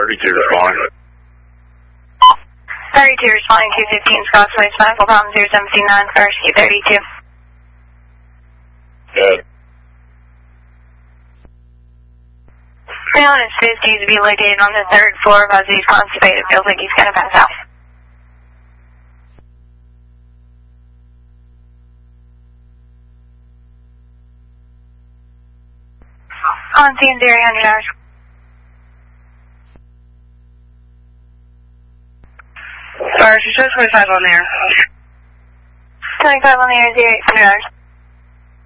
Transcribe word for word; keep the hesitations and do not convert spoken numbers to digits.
thirty-two responding. thirty-two responding, two fifteen Scottsway, medical problem zero seven nine for R C thirty-two. Good. Three on his fifties to be located on the third floor. As he's constipated, feels like he's going to pass out. On scene, zero one hundred hours. Sorry, she says twenty-five on there. twenty-five on the air, zero eight hundred hours.